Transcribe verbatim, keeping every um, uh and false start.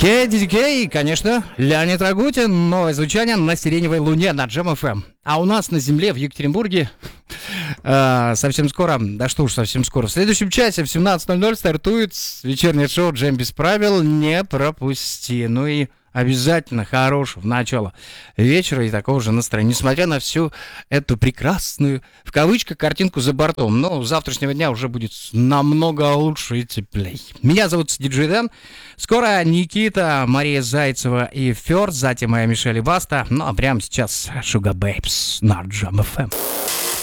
Кей ди ди кей, конечно, Леонид Рагутин, новое звучание на Сиреневой Луне на Джем эф эм. А у нас на земле в Екатеринбурге э, совсем скоро, да что уж совсем скоро, в следующем часе в семнадцать ноль ноль стартует вечернее шоу «Джем без правил», не пропусти. Ну и обязательно хорошего начала вечера и такого же настроения, несмотря на всю эту прекрасную, в кавычках, картинку за бортом. Но с завтрашнего дня уже будет намного лучше и теплей. Меня зовут Диджей Дэн. Скоро Никита, Мария Зайцева и Фёрд, затем моя Мишель и Баста. Ну а прямо сейчас Sugar Babes на Джем эф эм.